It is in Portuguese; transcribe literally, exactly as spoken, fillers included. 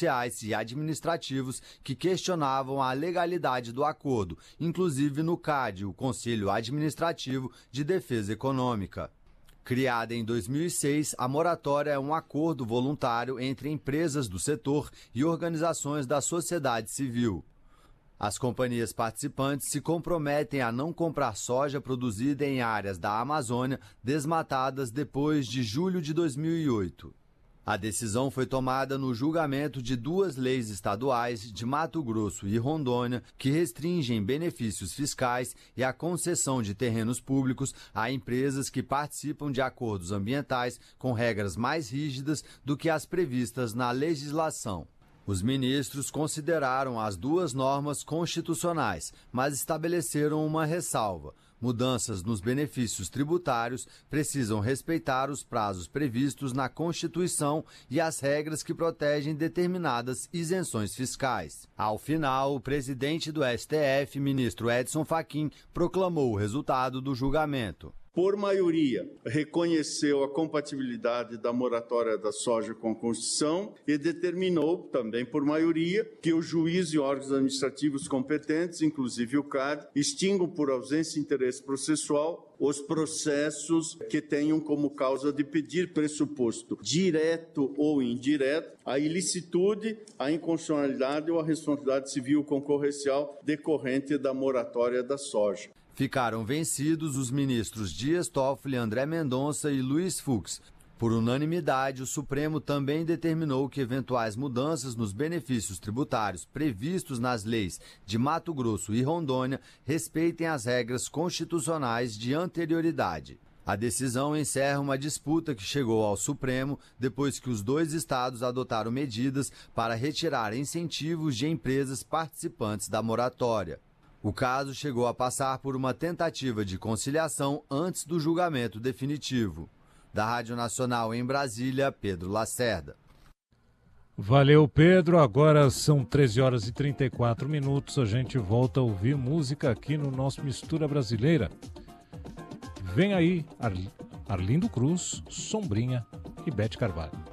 judiciais e administrativos que questionavam a legalidade do acordo, inclusive no C A D, o Conselho Administrativo de Defesa Econômica. Criada em dois mil e seis, a moratória é um acordo voluntário entre empresas do setor e organizações da sociedade civil. As companhias participantes se comprometem a não comprar soja produzida em áreas da Amazônia desmatadas depois de julho de dois mil e oito. A decisão foi tomada no julgamento de duas leis estaduais de Mato Grosso e Rondônia que restringem benefícios fiscais e a concessão de terrenos públicos a empresas que participam de acordos ambientais com regras mais rígidas do que as previstas na legislação. Os ministros consideraram as duas normas constitucionais, mas estabeleceram uma ressalva. Mudanças nos benefícios tributários precisam respeitar os prazos previstos na Constituição e as regras que protegem determinadas isenções fiscais. Ao final, o presidente do S T F, ministro Edson Fachin, proclamou o resultado do julgamento. Por maioria, reconheceu a compatibilidade da moratória da soja com a Constituição e determinou, também por maioria, que o juiz e órgãos administrativos competentes, inclusive o C A D, extingam por ausência de interesse processual os processos que tenham como causa de pedir pressuposto direto ou indireto a ilicitude, a inconstitucionalidade ou a responsabilidade civil concorrencial decorrente da moratória da soja. Ficaram vencidos os ministros Dias Toffoli, André Mendonça e Luiz Fux. Por unanimidade, o Supremo também determinou que eventuais mudanças nos benefícios tributários previstos nas leis de Mato Grosso e Rondônia respeitem as regras constitucionais de anterioridade. A decisão encerra uma disputa que chegou ao Supremo depois que os dois estados adotaram medidas para retirar incentivos de empresas participantes da moratória. O caso chegou a passar por uma tentativa de conciliação antes do julgamento definitivo. Da Rádio Nacional em Brasília, Pedro Lacerda. Valeu, Pedro. Agora são treze horas e trinta e quatro minutos. A gente volta a ouvir música aqui no nosso Mistura Brasileira. Vem aí Ar... Arlindo Cruz, Sombrinha e Bete Carvalho.